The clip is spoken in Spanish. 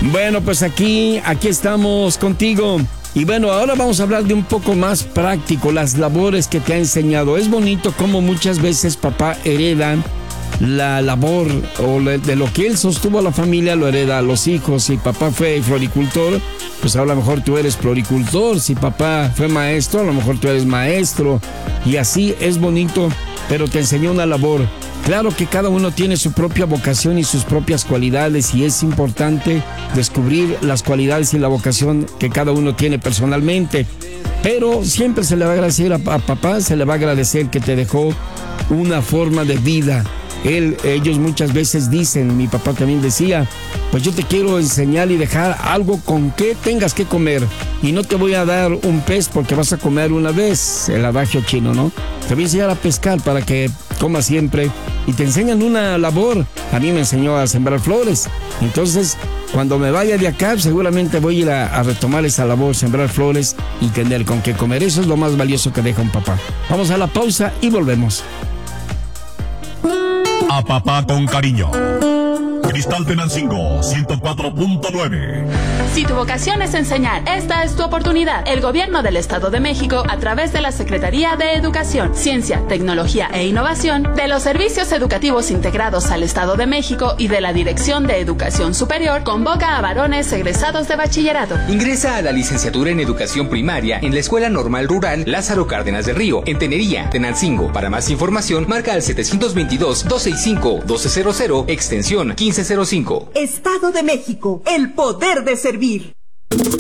Bueno, pues aquí estamos contigo. Y bueno, ahora vamos a hablar de un poco más práctico, las labores que te ha enseñado. Es bonito cómo muchas veces papá hereda la labor o de lo que él sostuvo a la familia, lo hereda a los hijos. Si papá fue floricultor, pues a lo mejor tú eres floricultor. Si papá fue maestro, a lo mejor tú eres maestro. Y así es bonito, pero te enseñó una labor. Claro que cada uno tiene su propia vocación y sus propias cualidades, y es importante descubrir las cualidades y la vocación que cada uno tiene personalmente. Pero siempre se le va a agradecer a papá, se le va a agradecer que te dejó una forma de vida. Ellos muchas veces dicen, mi papá también decía, pues yo te quiero enseñar y dejar algo con que tengas que comer. Y no te voy a dar un pez porque vas a comer una vez, el adagio chino, ¿no? Te voy a enseñar a pescar para que comas siempre. Y te enseñan una labor. A mí me enseñó a sembrar flores. Entonces, cuando me vaya de acá, seguramente voy a ir a retomar esa labor, sembrar flores y tener con qué comer. Eso es lo más valioso que deja un papá. Vamos a la pausa y volvemos. A papá con cariño. Cristal Tenancingo 104.9. Si tu vocación es enseñar, esta es tu oportunidad. El Gobierno del Estado de México, a través de la Secretaría de Educación, Ciencia, Tecnología e Innovación, de los Servicios Educativos Integrados al Estado de México y de la Dirección de Educación Superior, convoca a varones egresados de bachillerato. Ingresa a la licenciatura en Educación Primaria en la Escuela Normal Rural Lázaro Cárdenas de Río, en Tenería, Tenancingo. Para más información, marca al 722-265-1200, extensión 1505. Estado de México, el poder de servir.